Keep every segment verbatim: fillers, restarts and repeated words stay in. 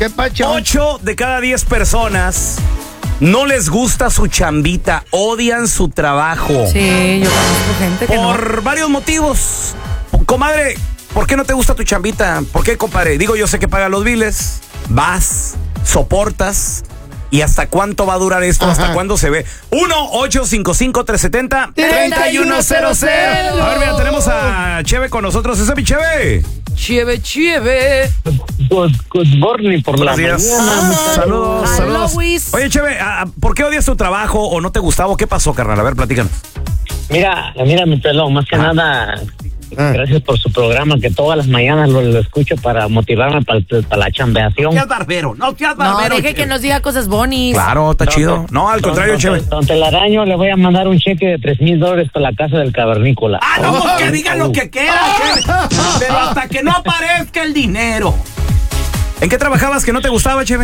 ¿Qué pacho? Ocho de cada diez personas no les gusta su chambita, odian su trabajo. Sí, yo conozco gente que Por no. varios motivos. Comadre, ¿por qué no te gusta tu chambita? ¿Por qué, compadre? Digo, yo sé que pagas los biles, vas, soportas. ¿Y hasta cuánto va a durar esto? Ajá. ¿Hasta cuándo se ve? uno ocho cinco cinco, tres siete cero, tres uno cero cero. A ver, mira, tenemos a Cheve con nosotros. ¿Ese es mi Cheve? Chieve, chieve. Good, good morning por Buenos la días. mañana. Saludos, Hello, saludos. Luis. Oye, Cheve, ¿a- ¿por qué odias tu trabajo o no te gustaba? ¿Qué pasó, carnal? A ver, platícanos. Mira, mira mi pelón, más que Ah. nada, Ah. gracias por su programa, que todas las mañanas lo, lo escucho para motivarme para, para la chambeación. barbero, no seas No, deje que nos diga cosas bonis. Claro, está chido. No, al contrario, don, Cheve. don, don Telaraño, le voy a mandar un cheque de tres mil dólares para la casa del cavernícola. Ah, no, pues que digan lo que quieran, Cheve. Pero hasta que no aparezca el dinero. ¿En qué trabajabas que no te gustaba, Cheve?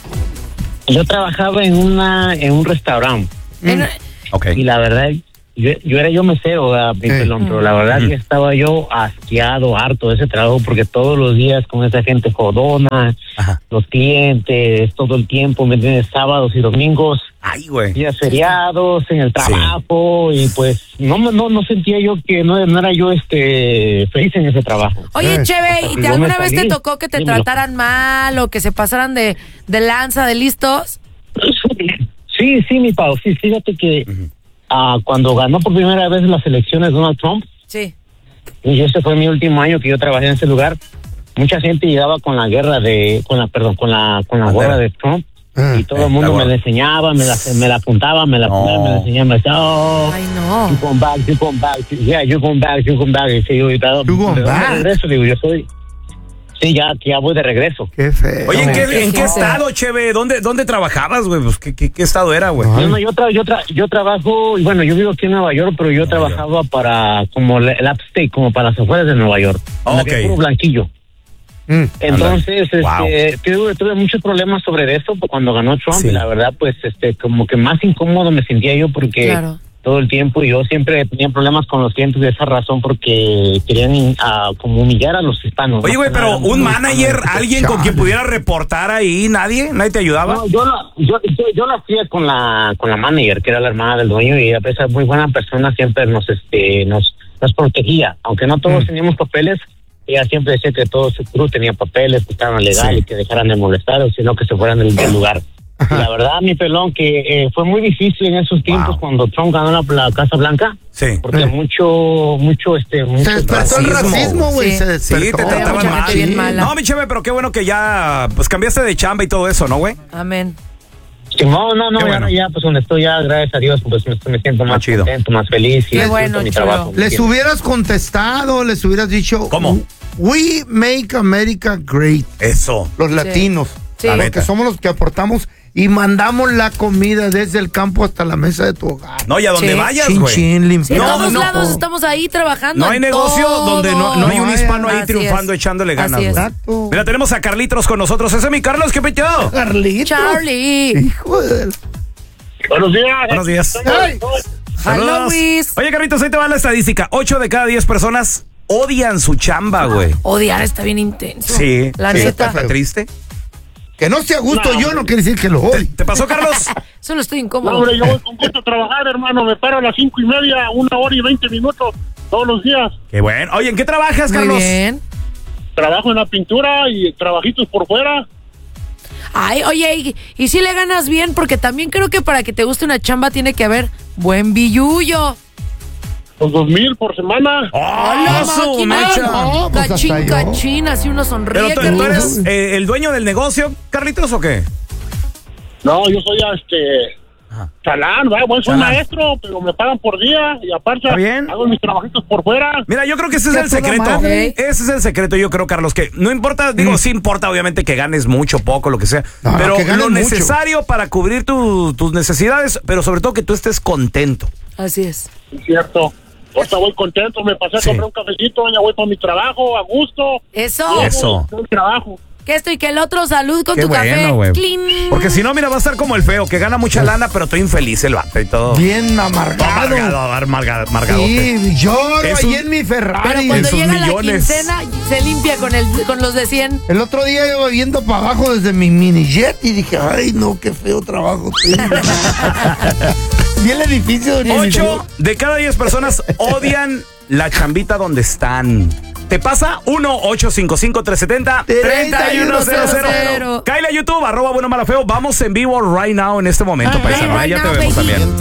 Yo trabajaba en una en un restaurante En- Ok. y la verdad, yo, yo era yo mesero, ¿verdad, mi Sí. pelón? Pero la verdad Mm. que estaba yo asqueado, harto de ese trabajo, porque todos los días con esa gente jodona, Ajá. los clientes, todo el tiempo, ¿me entiendes? Sábados y domingos, Ay, güey. días feriados, en el trabajo, y pues no me- no no sentía yo que no, no era yo este feliz en ese trabajo. Oye, Eh, Cheve, ¿y yo te me alguna vez te salí. tocó que te Dímelo. trataran mal o que se pasaran de, de lanza, de listos? Sí, sí, mi Pau, sí, fíjate que ah, cuando ganó por primera vez las elecciones Donald Trump, Sí. y ese fue mi último año que yo trabajé en ese lugar, mucha gente llegaba con la guerra de, con la, perdón, con la, con la Bandera. gorra de Trump, Ah, y todo eh, el mundo la me gorra. la enseñaba, me la, me la apuntaba, me la No. apuntaba, me la enseñaba, me decía, oh, Ay, no. you come back, you come back, yeah, you come back, you come back, y sí, yo, y tal, You come ¿de dónde back? regreso? Digo, yo soy, sí, ya, ya voy de regreso. Qué feo. Oye, ¿en qué, Qué en qué gente. estado, Cheve? ¿Dónde, dónde trabajabas, güey? Pues, ¿qué, qué, qué estado era, güey? No, no, yo, tra yo, tra yo trabajo, y bueno, yo vivo aquí en Nueva York, pero yo Nueva trabajaba para, como el el upstate, como para las afueras de Nueva York. donde Ok. había puro blanquillo. Mm. Entonces, Wow. este, tuve, tuve muchos problemas sobre eso cuando ganó Trump, Sí. y la verdad, pues, este, como que más incómodo me sentía yo porque Claro. todo el tiempo yo siempre tenía problemas con los clientes de esa razón porque querían ah, como humillar a los hispanos. Oye, ¿no? güey, pero Era muy un manager, hispano. alguien con Chale. quien pudiera reportar ahí, ¿nadie? ¿Nadie te ayudaba? No, yo, la- yo, yo, yo la hacía con la con la manager, que era la hermana del dueño, y a pesar de muy buena persona, siempre nos este nos nos protegía. Aunque no todos Mm. teníamos papeles, ella siempre decía que todo su crew tenía papeles, que estaban legales, Sí. que dejaran de molestar, o sino que se fueran del, del lugar. Y la verdad, mi pelón, que eh, fue muy difícil en esos tiempos Wow. cuando Trump ganó la, la Casa Blanca, Sí. porque Sí. mucho, mucho, este, mucho Se despertó el racismo. racismo, güey. Sí. Se Sí, despertó. te Había trataban mucha mal. gente bien mala. No, mi Cheve, pero qué bueno que ya, pues, cambiaste de chamba y todo eso, ¿no, güey? Amén. Sí, no, no, no, Qué ya, bueno. ya, pues donde estoy ya, gracias a Dios, pues me, me siento más chido. contento, más feliz. Y Qué disfruto bueno, mi chulo. trabajo. ¿me Les entiendes? hubieras contestado, les hubieras dicho. ¿Cómo? We make America great. Eso. Los latinos. Sí. La Porque neta. somos los que aportamos y mandamos la comida desde el campo hasta la mesa de tu hogar. No, y a donde Sí. vayas, Chin, güey. chin, Sí, limpiando. en No, todos no. lados estamos ahí trabajando. No hay en negocio todo. donde no, no hay un No hay, hispano ahí así triunfando, es. echándole ganas, Así güey. es. Exacto. Mira, tenemos a Carlitos con nosotros. Ese es mi Carlos, ¿qué peteo? Carlitos. Charlie. Hijo de... Buenos días. Buenos días. Ay. Hello, Saludos. Luis. Oye, Carlitos, ahí te va la estadística. Ocho de cada diez personas odian su chamba, güey. Odiar está bien intenso. Sí. La sí, neta. ¿Está triste? Que no esté a gusto No, yo no quiere decir que lo odio. ¿Te pasó, Carlos? Solo estoy No, incómodo. hombre, yo voy con gusto a trabajar, hermano. Me paro a las cinco y media, una hora y veinte minutos todos los días. Qué bueno. Oye, ¿en qué trabajas, Muy Carlos? bien. Trabajo en la pintura y trabajitos por fuera. Ay, oye, y, y si le ganas bien, porque también creo que para que te guste una chamba tiene que haber buen billullo. Los dos mil por semana. ¡Oh, su máquina! mecha! No, pues Cachín, hasta yo. cachín, así uno ¿Pero sonríe. tú, tú eres eh, el dueño del negocio, Carlitos, o qué? No, yo soy este Ajá. chalán, ¿verdad? Bueno, soy Chalán. maestro, pero me pagan por día y aparte Está bien. hago mis trabajitos por fuera. Mira, yo creo que ese es ¡Qué el toda secreto. madre! Ese es el secreto, yo creo, Carlos, que no importa, digo, sí importa obviamente que ganes mucho, poco, lo que sea, No, pero que ganes lo mucho. necesario para cubrir tu- tus necesidades, pero sobre todo que tú estés contento. Así es. Es cierto. Ahorita voy contento, me pasé a Sí. comprar un cafecito, ya voy para mi trabajo, a gusto. Eso. Llego, Eso. estoy en trabajo. que esto y que el otro, salud con Qué tu bueno, café. güey. Clean. Porque si no, mira, va a estar como el feo, que gana mucha lana, pero estoy infeliz el vato y todo. Bien amargado. Amargado, amargado, amargado. Sí, lloro Es ahí un- en mi Pero Ferrari. cuando sus llega millones. la quincena, se limpia con el con los de cien. El otro día iba viendo para abajo desde mi mini jet y dije, ay, no, qué feo trabajo tengo. Vi el edificio de mi Ocho de cada diez personas odian la chambita donde están. ¿Te pasa? uno ocho cinco cinco tres siete cero tres uno cero cero. Cáele a YouTube, arroba bueno mala feo. Vamos en vivo right now en este momento, Right paisano. now, Ya te baby. vemos también.